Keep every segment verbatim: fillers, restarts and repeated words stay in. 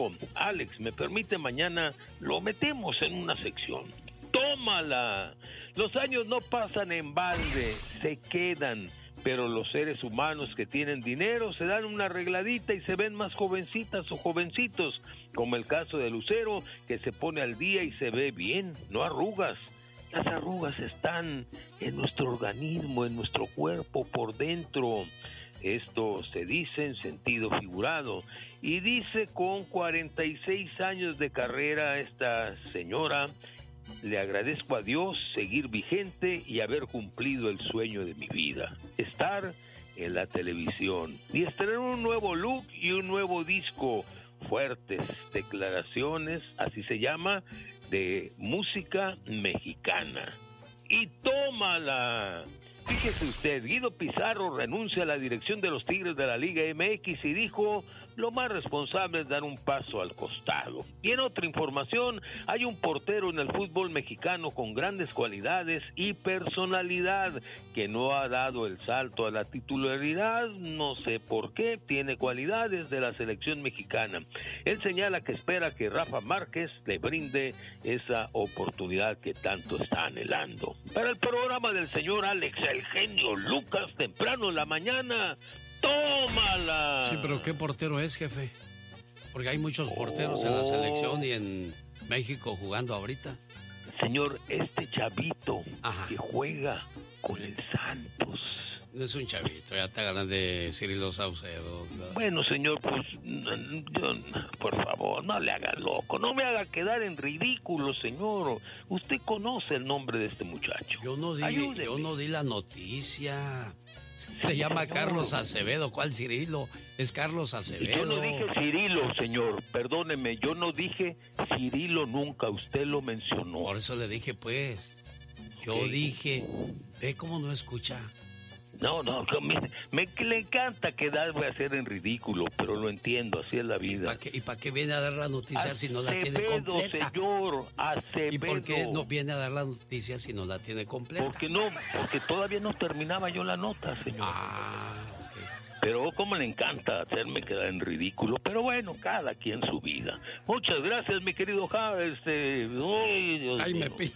Alex, ¿me permite? Mañana lo metemos en una sección. ¡Tómala! Los años no pasan en balde, se quedan. Pero los seres humanos que tienen dinero se dan una arregladita y se ven más jovencitas o jovencitos, como el caso de Lucero, que se pone al día y se ve bien, no arrugas. Las arrugas están en nuestro organismo, en nuestro cuerpo, por dentro. Esto se dice en sentido figurado. Y dice con cuarenta y seis años de carrera esta señora: le agradezco a Dios seguir vigente y haber cumplido el sueño de mi vida, estar en la televisión y estrenar un nuevo look y un nuevo disco. Fuertes declaraciones, así se llama, de música mexicana. Y tómala. Fíjese usted, Guido Pizarro renuncia a la dirección de los Tigres de la Liga M X y dijo: lo más responsable es dar un paso al costado. Y en otra información, hay un portero en el fútbol mexicano con grandes cualidades y personalidad que no ha dado el salto a la titularidad, no sé por qué, tiene cualidades de la selección mexicana. Él señala que espera que Rafa Márquez le brinde esa oportunidad que tanto está anhelando. Para el programa del señor Alex, el genio Lucas, temprano en la mañana, ¡tómala! Sí, pero ¿qué portero es, jefe? Porque hay muchos porteros oh. en la selección y en México jugando ahorita. Señor, este chavito Ajá. que juega con el Santos. No es un chavito, ya está ganando de Cirilo Saucedo. ¿Verdad? Bueno, señor, pues, yo, por favor, no le haga loco, no me haga quedar en ridículo, señor. Usted conoce el nombre de este muchacho. Yo no di, Ayúdeme. yo no di la noticia. Se llama Carlos Acevedo. ¿Cuál Cirilo? Es Carlos Acevedo. Yo no dije Cirilo, señor. Perdóneme, yo no dije Cirilo nunca. Usted lo mencionó. Por eso le dije, pues. Yo okay. dije. ¿Ve cómo no escucha? No, no, me, me le encanta quedarme a hacer en ridículo, pero lo entiendo, así es la vida. ¿Y para qué, qué viene a dar la noticia Acevedo, si no la tiene completa? Señor, Acevedo. ¿Y por qué no viene a dar la noticia si no la tiene completa? Porque no, porque todavía no terminaba yo la nota, señor. Ah, okay. Pero como le encanta hacerme quedar en ridículo, pero bueno, cada quien su vida. Muchas gracias, mi querido Javes. Este, uy, Dios Ay, mío. me pi...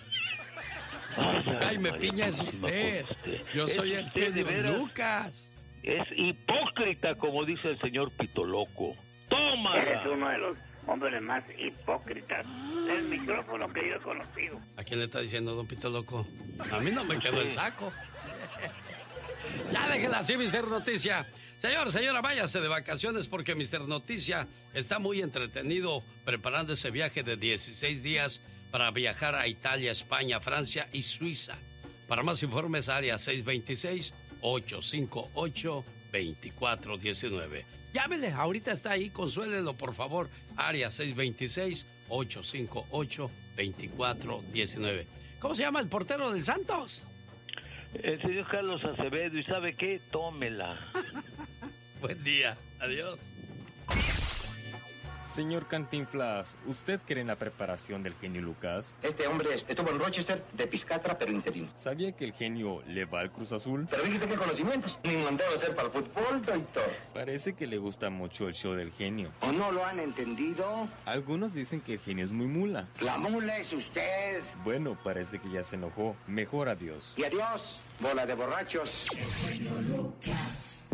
Ay, Jaime María, Piña es usted. Yo soy el genio Lucas. Es hipócrita, como dice el señor Pito Loco. ¡Tómala! Eres uno de los hombres más hipócritas del micrófono que yo he conocido. ¿A quién le está diciendo, don Pito Loco? A mí no me quedó el saco. Ya déjela así, mister Noticia. Señor, señora, váyase de vacaciones porque mister Noticia está muy entretenido preparando ese viaje de dieciséis días para viajar a Italia, España, Francia y Suiza. Para más informes, área seis dos seis, ocho cinco ocho, dos cuatro uno nueve. Llámele, ahorita está ahí, consuélelo, por favor. Área seis dos seis, ocho cinco ocho, dos cuatro uno nueve. ¿Cómo se llama el portero del Santos? El señor Carlos Acevedo. ¿Y sabe qué? Tómela. Buen día. Adiós. Señor Cantinflas, ¿usted cree en la preparación del genio Lucas? Este hombre estuvo en Rochester de Piscatra, pero interino. ¿Sabía que el genio le va al Cruz Azul? Pero dijiste qué conocimientos. Ni mandado a hacer para el fútbol, doctor. Parece que le gusta mucho el show del genio. ¿O no lo han entendido? Algunos dicen que el genio es muy mula. La mula es usted. Bueno, parece que ya se enojó. Mejor adiós. Y adiós, bola de borrachos. El genio Lucas.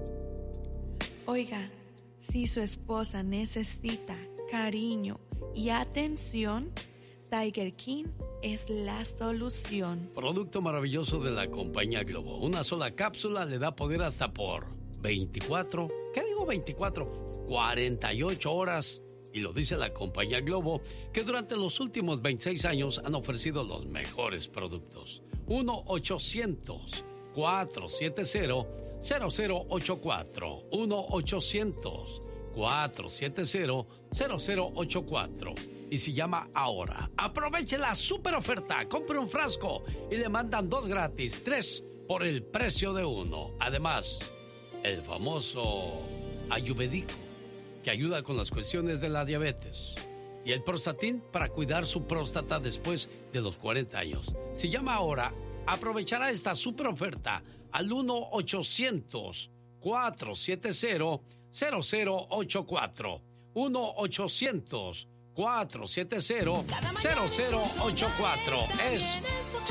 Oiga, si su esposa necesita cariño y atención, Tiger King es la solución. Producto maravilloso de la compañía Globo. Una sola cápsula le da poder hasta por veinticuatro, ¿qué digo veinticuatro? cuarenta y ocho horas. Y lo dice la compañía Globo, que durante los últimos veintiséis años han ofrecido los mejores productos. uno ochocientos, cuatrocientos setenta, cero cero ocho cuatro. uno ochocientos, cuatrocientos setenta, cero cero ocho cuatro. Y si llama ahora, aproveche la super oferta. Compre un frasco y le mandan dos gratis, tres por el precio de uno. Además, el famoso Ayurvédico, que ayuda con las cuestiones de la diabetes. Y el Prostatin para cuidar su próstata después de los cuarenta años. Si llama ahora, aprovechará esta super oferta al uno ochocientos, cuatrocientos setenta, cero cero ocho cuatro. uno ochocientos, cuatrocientos setenta, cero cero ocho cuatro. Es